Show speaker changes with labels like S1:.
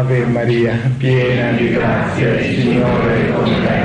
S1: Ave Maria, piena di grazia, il Signore è con te.